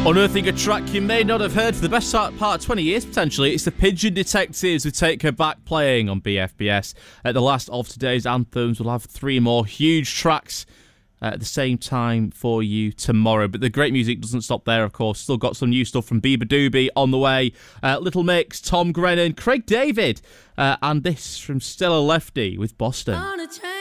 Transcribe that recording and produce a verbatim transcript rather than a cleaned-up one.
Unearthing a track you may not have heard for the best part of twenty years, potentially. It's the Pigeon Detectives with Take Her Back playing on B F B S. At the last of today's anthems, we'll have three more huge tracks at the same time for you tomorrow. But the great music doesn't stop there, of course. Still got some new stuff from Beabadoobee on the way. Uh, Little Mix, Tom Grennan, Craig David, uh, and this from Stella Lefty with Boston.